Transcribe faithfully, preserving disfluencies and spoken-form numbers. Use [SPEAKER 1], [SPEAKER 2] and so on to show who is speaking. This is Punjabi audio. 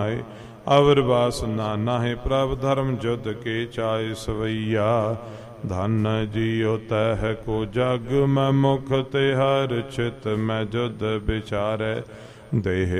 [SPEAKER 1] ਅਵਰ ਬਾਸ ਨਾ ਨਾਹਿ ਪ੍ਰਭ ਧਰਮ ਜੁਧ ਕੇ ਚਾਇ ਸਵਈਆ। ਧਨ ਜੀਉ ਤਹਿ ਕੋ ਜਗ ਮੈਂ ਮੁਖ ਤੇ ਹਰ ਚਿਤ ਮੈਂ ਜੁਧ ਵਿਚਾਰੈ। ਦੇਹ